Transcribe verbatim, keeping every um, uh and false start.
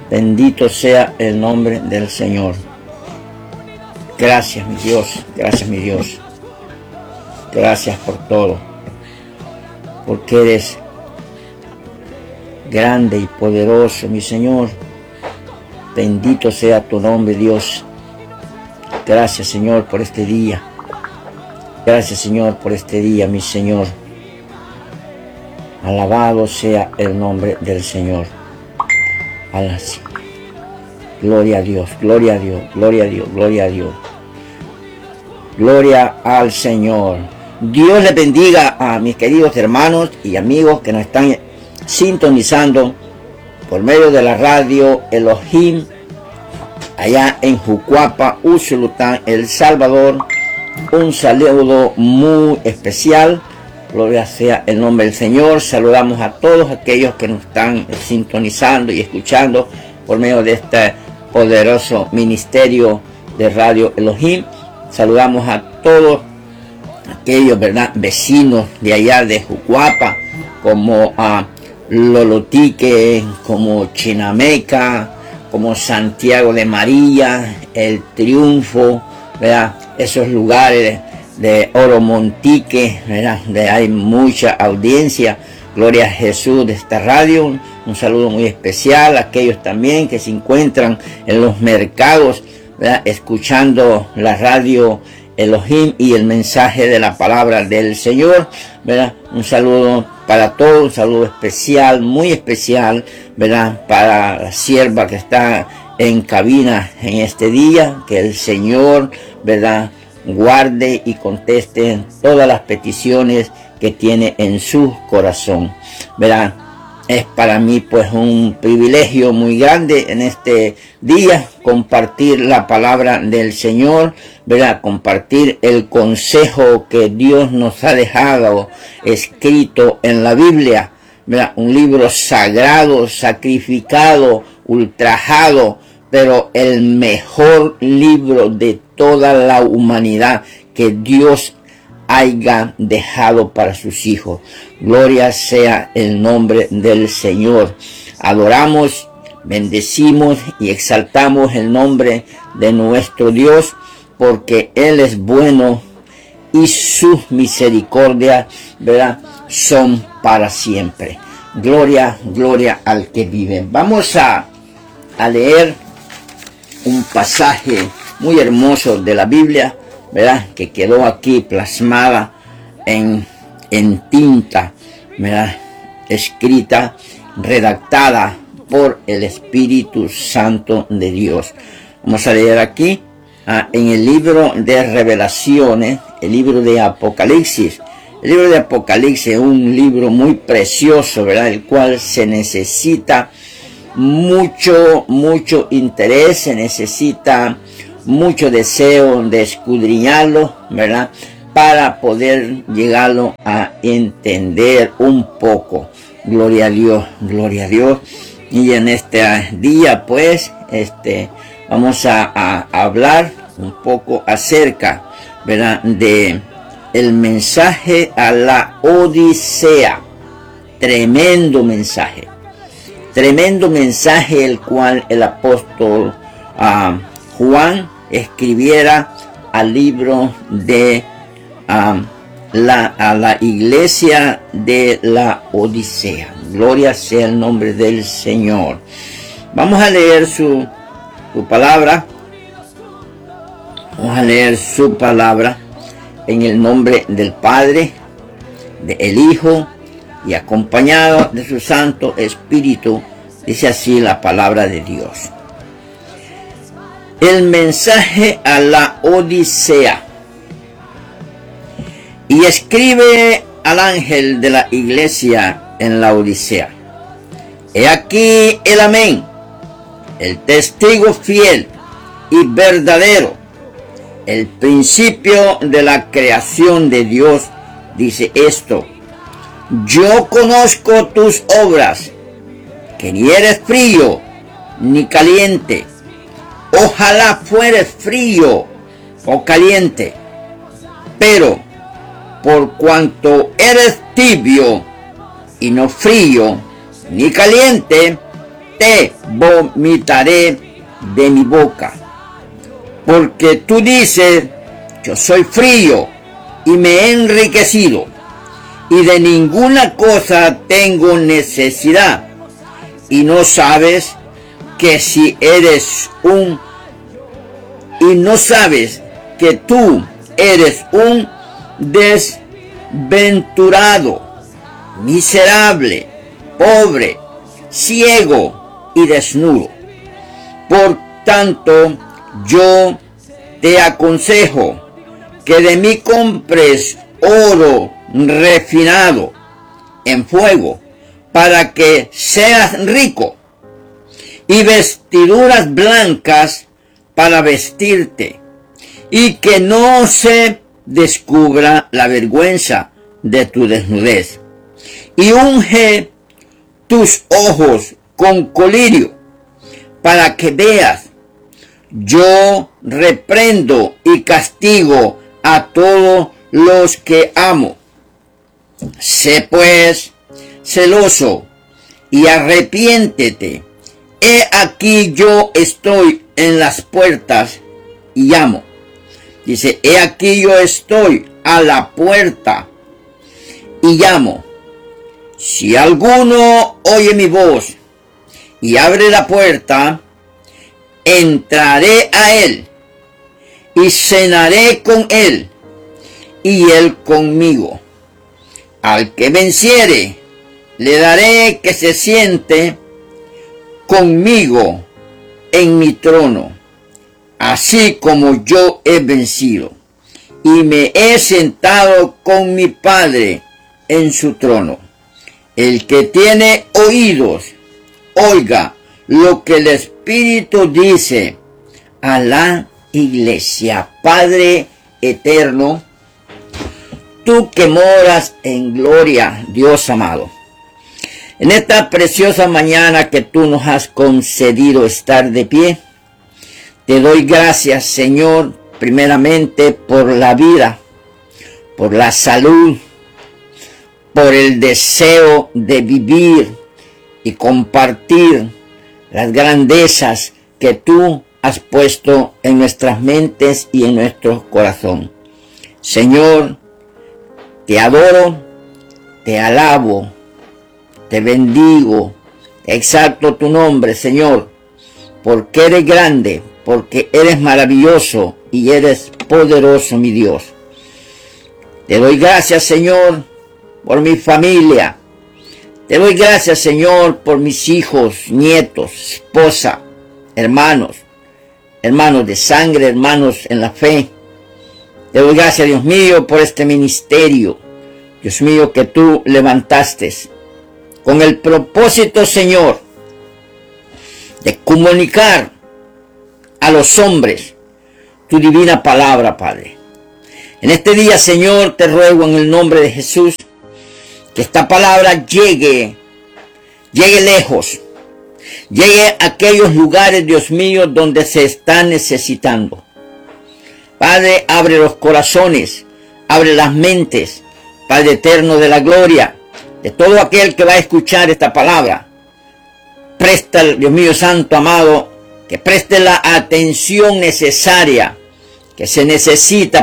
Bendito sea el nombre del Señor. Gracias, mi Dios. Gracias, mi Dios. Gracias por todo. Porque eres grande y poderoso, mi Señor. Bendito sea tu nombre, Dios. Gracias, Señor, por este día. Gracias, Señor, por este día, mi Señor. Alabado sea el nombre del Señor. Alas. Gloria a Dios, gloria a Dios, gloria a Dios, gloria a Dios. Gloria al Señor. Dios les bendiga a mis queridos hermanos y amigos que nos están sintonizando por medio de la radio Elohim, allá en Jucuapa, Usulután, El Salvador. Un saludo muy especial. Gloria sea el nombre del Señor. Saludamos a todos aquellos que nos están sintonizando y escuchando por medio de este poderoso ministerio de radio Elohim. Saludamos a todos aquellos, ¿verdad?, vecinos de allá de Jucuapa, como a Lolotique, como Chinameca, como Santiago de María, El Triunfo, ¿verdad?, esos lugares de, de Oromontique, ¿verdad?, donde hay mucha audiencia. Gloria a Jesús de esta radio. Un, un saludo muy especial a aquellos también que se encuentran en los mercados, ¿verdad?, escuchando la radio Elohim y el mensaje de la palabra del Señor, ¿verdad? Un saludo para todos, un saludo especial, muy especial, ¿verdad?, para la sierva que está en cabina en este día. Que el Señor, ¿verdad?, guarde y conteste todas las peticiones que tiene en su corazón, ¿verdad? Es para mí pues un privilegio muy grande en este día compartir la palabra del Señor, ¿verdad? Compartir el consejo que Dios nos ha dejado escrito en la Biblia, ¿verdad? Un libro sagrado, sacrificado, ultrajado, pero el mejor libro de toda la humanidad que Dios haya dejado para sus hijos. Gloria sea el nombre del Señor. Adoramos, bendecimos y exaltamos el nombre de nuestro Dios, porque Él es bueno y sus misericordias, ¿verdad?, son para siempre. Gloria, gloria al que vive. Vamos a, a leer un pasaje muy hermoso de la Biblia, ¿verdad?, que quedó aquí plasmada en, en tinta, ¿verdad?, escrita, redactada por el Espíritu Santo de Dios. Vamos a leer aquí ah, en el libro de Revelaciones, el libro de Apocalipsis. El libro de Apocalipsis es un libro muy precioso, ¿verdad?, el cual se necesita mucho, mucho interés, se necesita mucho deseo de escudriñarlo, ¿verdad?, para poder llegarlo a entender un poco. Gloria a Dios, gloria a Dios. Y en este día, pues, este, vamos a, a hablar un poco acerca, ¿verdad?, de el mensaje a la Odisea. Tremendo mensaje. Tremendo mensaje el cual el apóstol uh, Juan escribiera al libro de um, la, a la iglesia de la Odisea. Gloria sea el nombre del Señor. Vamos a leer su, su palabra. Vamos a leer su palabra en el nombre del Padre, del Hijo y acompañado de su Santo Espíritu. Dice así la palabra de Dios. El mensaje a la Odisea. Y escribe al ángel de la iglesia en la Odisea. He aquí el amén, el testigo fiel y verdadero, el principio de la creación de Dios, dice esto: yo conozco tus obras, que ni eres frío ni caliente. Ojalá fueres frío o caliente. Pero por cuanto eres tibio y no frío ni caliente, te vomitaré de mi boca. Porque tú dices, yo soy frío y me he enriquecido, y de ninguna cosa tengo necesidad, y no sabes que si eres un, y no sabes que tú eres un desventurado, miserable, pobre, ciego y desnudo. Por tanto, yo te aconsejo que de mí compres oro refinado en fuego, para que seas rico, y vestiduras blancas para vestirte, y que no se descubra la vergüenza de tu desnudez. Y unge tus ojos con colirio, para que veas. Yo reprendo y castigo a todos los que amo. Sé pues celoso y arrepiéntete. He aquí yo estoy en las puertas y llamo. Dice, he aquí yo estoy a la puerta y llamo. Si alguno oye mi voz y abre la puerta, entraré a él y cenaré con él y él conmigo. Al que venciere, le daré que se siente conmigo en mi trono, así como yo he vencido y me he sentado con mi Padre en su trono. El que tiene oídos, oiga lo que el Espíritu dice a la iglesia. Padre eterno, tú que moras en gloria, Dios amado, en esta preciosa mañana que tú nos has concedido estar de pie, te doy gracias, Señor, primeramente por la vida, por la salud, por el deseo de vivir y compartir las grandezas que tú has puesto en nuestras mentes y en nuestro corazón. Señor, te adoro, te alabo, te bendigo, te exalto tu nombre, Señor, porque eres grande, porque eres maravilloso y eres poderoso, mi Dios. Te doy gracias, Señor, por mi familia. Te doy gracias, Señor, por mis hijos, nietos, esposa, hermanos, hermanos de sangre, hermanos en la fe. Te doy gracias, Dios mío, por este ministerio, Dios mío, que tú levantaste con el propósito, Señor, de comunicar a los hombres tu divina palabra, Padre. En este día, Señor, te ruego en el nombre de Jesús, que esta palabra llegue, llegue lejos, llegue a aquellos lugares, Dios mío, donde se está necesitando. Padre, abre los corazones, abre las mentes, Padre eterno de la gloria, de todo aquel que va a escuchar esta palabra. Presta, Dios mío santo, amado, que preste la atención necesaria que se necesita